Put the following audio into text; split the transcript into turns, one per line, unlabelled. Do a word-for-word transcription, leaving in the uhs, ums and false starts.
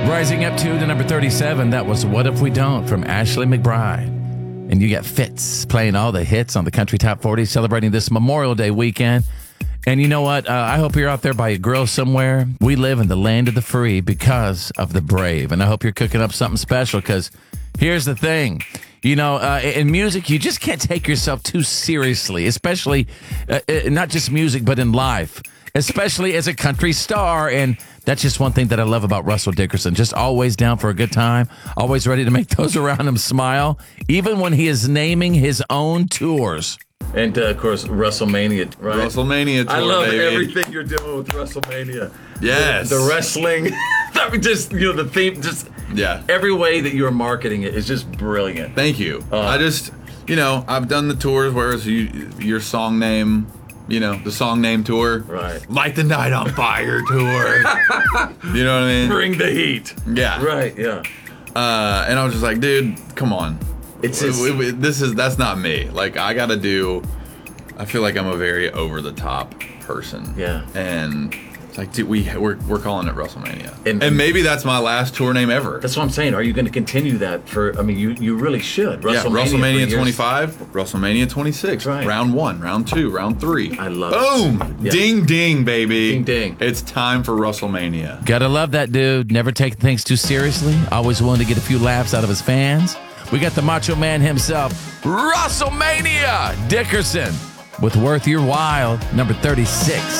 Rising up to the number thirty-seven, that was What If We Don't from Ashley McBryde. And you got Fitz playing all the hits on the Country Top forty, celebrating this Memorial Day weekend. And you know what? Uh, I hope you're out there by a grill somewhere. We live in the land of the free because of the brave. And I hope you're cooking up something special, because here's the thing. You know, uh, in music, you just can't take yourself too seriously, especially uh, not just music, but in life, especially as a country star. And that's just one thing that I love about Russell Dickerson. Just always down for a good time, always ready to make those around him smile, even when he is naming his own tours. And, uh, of course, WrestleMania, right?
WrestleMania tour,
I love
baby.
everything you're doing with WrestleMania.
Yes.
The, the wrestling, I mean, just, you know, the theme, just
yeah.
every way that you're marketing it is just brilliant.
Thank you. Uh, I just, you know, I've done the tours where it's you, your song name, you know, the song name tour.
Right.
Light the Night on Fire tour. You know what I mean?
Bring the heat.
Yeah.
Right, yeah.
Uh, and I was just like, dude, come on.
It's just,
we, we, this is that's not me. Like, I gotta do. I feel like I'm a very over the top person.
Yeah.
And it's like, dude, we we're we're calling it WrestleMania.
And,
and maybe that's my last tour name ever.
That's what I'm saying. Are you going to continue that for? I mean, you you really should.
Yeah. WrestleMania
for
twenty-five, WrestleMania twenty-six,
right.
round one, round two, round three.
I love
Boom!
it. Boom! Yeah.
Ding ding, baby.
Ding ding.
It's time for WrestleMania.
Gotta love that dude. Never taking things too seriously. Always willing to get a few laughs out of his fans. We got the Macho Man himself, WrestleMania Dickerson, with Worth Your While, number thirty-six.